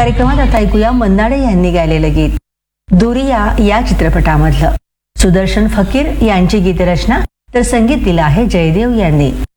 कार्यक्रमात आता ऐकूया मन्नाडे यांनी गायलेलं गीत दुरिया या चित्रपटामधलं. सुदर्शन फकीर यांची गीतरचना तर संगीत दिलं आहे जयदेव यांनी.